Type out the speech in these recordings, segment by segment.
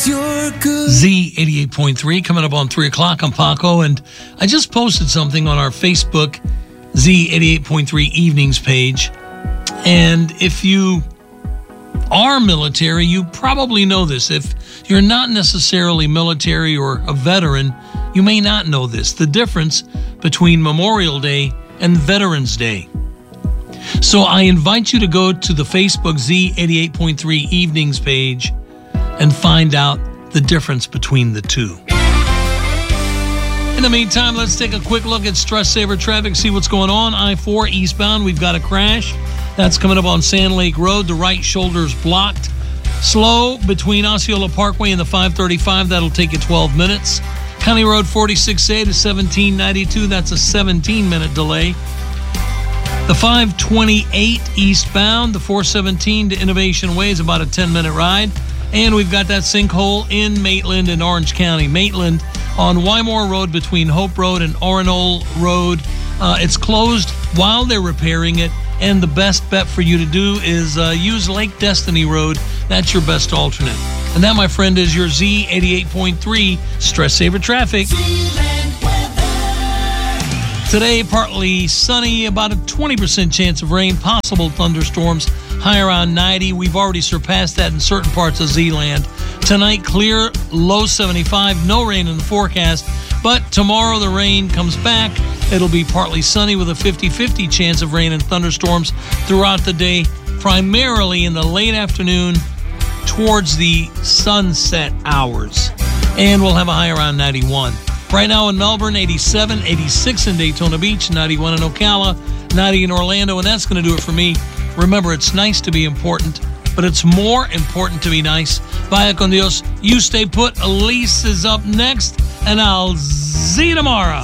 you're good. Z88.3 coming up on 3 o'clock. I'm Paco, and I just posted something on our Facebook Z88.3 evenings page. And if you are military, you probably know this. If you're not necessarily military or a veteran, you may not know this. The difference between Memorial Day and Veterans Day. So I invite you to go to the Facebook Z88.3 evenings page and find out the difference between the two. In the meantime, let's take a quick look at Stress Saver traffic, see what's going on. I-4 eastbound, we've got a crash. That's coming up on Sand Lake Road. The right shoulder's blocked. Slow between Osceola Parkway and the 535. That'll take you 12 minutes. County Road 46A to 1792. That's a 17-minute delay. The 528 eastbound, the 417 to Innovation Way is about a 10-minute ride. And we've got that sinkhole in Maitland in Orange County. Maitland on Wymore Road between Hope Road and Orinole Road. It's closed while they're repairing it. And the best bet for you to do is use Lake Destiny Road. That's your best alternate. And that, my friend, is your Z88.3 Stress Saver Traffic. Today, partly sunny, about a 20% chance of rain, possible thunderstorms, high around 90. We've already surpassed that in certain parts of Z-Land. Tonight, clear, low 75, no rain in the forecast. But tomorrow, the rain comes back. It'll be partly sunny with a 50-50 chance of rain and thunderstorms throughout the day, primarily in the late afternoon towards the sunset hours. And we'll have a high around 91. Right now in Melbourne, 87, 86 in Daytona Beach, 91 in Ocala, 90 in Orlando, and that's going to do it for me. Remember, it's nice to be important, but it's more important to be nice. Vaya con Dios. You stay put. Elise is up next, and I'll see you tomorrow.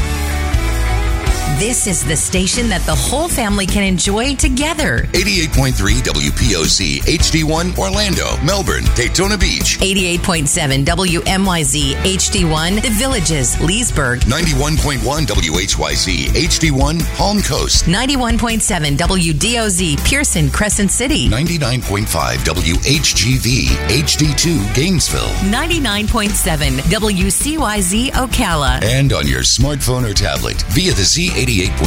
This is the station that the whole family can enjoy together. 88.3 WPOC, HD1, Orlando, Melbourne, Daytona Beach. 88.7 WMYZ, HD1, The Villages, Leesburg. 91.1 WHYZ, HD1, Palm Coast. 91.7 WDOZ, Pearson, Crescent City. 99.5 WHGV, HD2, Gainesville. 99.7 WCYZ, Ocala. And on your smartphone or tablet via the Z88.3